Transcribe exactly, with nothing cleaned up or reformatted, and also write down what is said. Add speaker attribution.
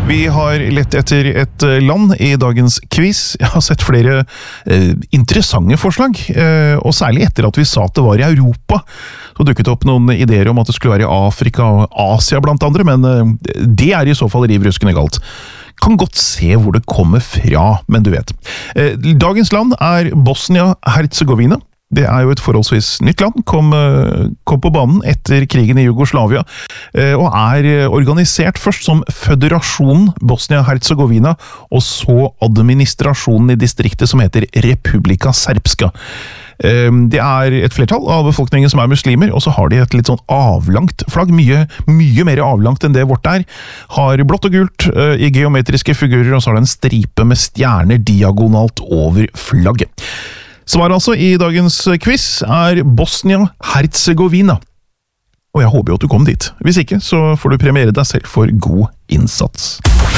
Speaker 1: Vi har lett etter et land i dagens quiz. Jeg har sett flere eh, interessante forslag, eh, og særlig etter at vi sa at det var i Europa. Så dukket det opp noen ideer om at det skulle være i Afrika og Asia blant andre, men eh, det er i så fall riv ruskende galt. Kan godt se hvor det kommer fra, men du vet. Eh, dagens land er Bosnia-Herzegovina. Det er jo et forholdsvis nytt land, kom, kom på banen etter krigen i Jugoslavia, og er organisert først som Føderasjonen Bosnia-Herzegovina, og så administrasjonen i distriktet som heter Republika Srpska. Det er et flertall av befolkningen som er muslimer, og så har de et litt sånn avlangt flagg, mye, mye mer avlangt enn det vårt er. Har blått og gult i geometriske figurer, og så har det en stripe med stjerner diagonalt over flagget. Svaret altså i dagens quiz er Bosnia-Herzegovina. Og jeg håper jo at du kom dit. Hvis ikke, så får du premiere deg selv for god innsats.